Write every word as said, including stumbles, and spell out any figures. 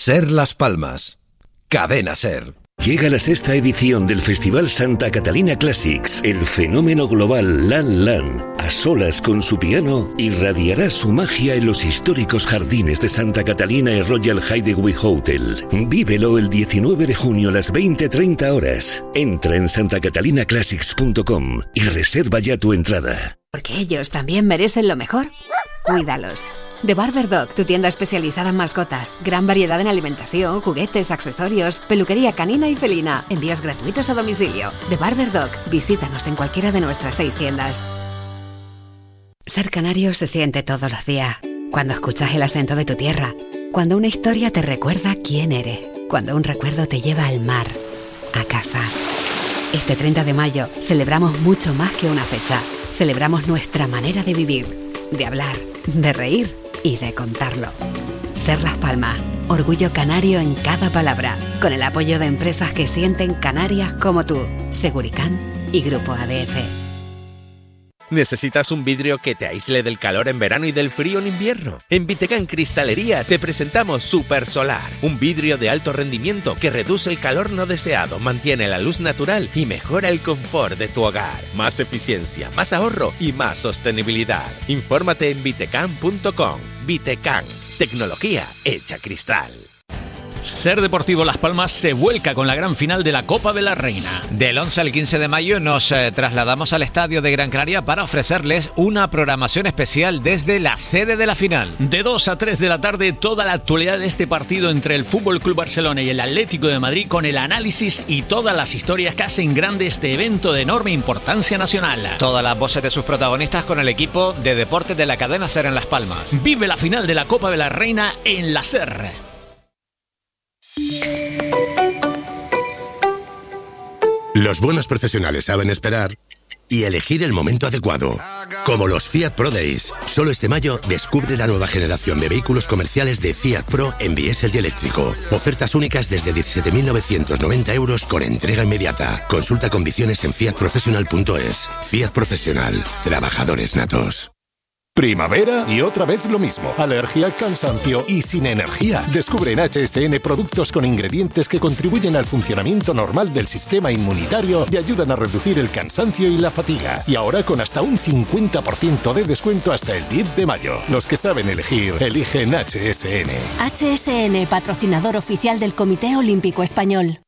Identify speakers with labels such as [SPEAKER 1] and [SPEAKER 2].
[SPEAKER 1] Ser Las Palmas. Cadena Ser.
[SPEAKER 2] Llega la sexta edición del Festival Santa Catalina Classics. El fenómeno global Lan Lan, a solas con su piano, irradiará su magia en los históricos jardines de Santa Catalina y Royal Hideaway Hotel. Vívelo el diecinueve de junio a las veinte treinta horas. Entra en santa catalina classics punto com y reserva ya tu entrada.
[SPEAKER 3] Porque ellos también merecen lo mejor. Cuídalos. The Barber Dog, tu tienda especializada en mascotas. Gran variedad en alimentación, juguetes, accesorios, peluquería canina y felina. Envíos gratuitos a domicilio. The Barber Dog. Visítanos en cualquiera de nuestras seis tiendas. Ser canario se siente todos los días. Cuando escuchas el acento de tu tierra. Cuando una historia te recuerda quién eres. Cuando un recuerdo te lleva al mar. A casa. Este treinta de mayo celebramos mucho más que una fecha. Celebramos nuestra manera de vivir, de hablar, de reír y de contarlo. Ser Las Palmas, orgullo canario en cada palabra, con el apoyo de empresas que sienten Canarias como tú, Seguricán y Grupo A D F.
[SPEAKER 4] ¿Necesitas un vidrio que te aísle del calor en verano y del frío en invierno? En Vitecán Cristalería te presentamos Super Solar, un vidrio de alto rendimiento que reduce el calor no deseado, mantiene la luz natural y mejora el confort de tu hogar. Más eficiencia, más ahorro y más sostenibilidad. Infórmate en vitecán punto com. Vitecán, tecnología hecha cristal.
[SPEAKER 5] Ser Deportivo Las Palmas se vuelca con la gran final de la Copa de la Reina.
[SPEAKER 6] Del once al quince de mayo nos eh, trasladamos al estadio de Gran Canaria para ofrecerles una programación especial desde la sede de la final.
[SPEAKER 5] De dos a tres de la tarde, toda la actualidad de este partido entre el F C Barcelona y el Atlético de Madrid, con el análisis y todas las historias que hacen grande este evento de enorme importancia nacional.
[SPEAKER 6] Todas las voces de sus protagonistas con el equipo de deportes de la cadena SER en Las Palmas.
[SPEAKER 5] Vive la final de la Copa de la Reina en la SER.
[SPEAKER 7] Los buenos profesionales saben esperar y elegir el momento adecuado. Como los Fiat Pro Days. Solo este mayo descubre la nueva generación de vehículos comerciales de Fiat Pro en diésel y eléctrico. Ofertas únicas desde diecisiete mil novecientos noventa euros con entrega inmediata. Consulta condiciones en fiat professional punto es. Fiat Profesional. Trabajadores natos.
[SPEAKER 8] Primavera y otra vez lo mismo. Alergia, cansancio y sin energía. Descubre en H S N productos con ingredientes que contribuyen al funcionamiento normal del sistema inmunitario y ayudan a reducir el cansancio y la fatiga. Y ahora con hasta un cincuenta por ciento de descuento hasta el diez de mayo. Los que saben elegir, eligen H S N.
[SPEAKER 9] H S N, patrocinador oficial del Comité Olímpico Español.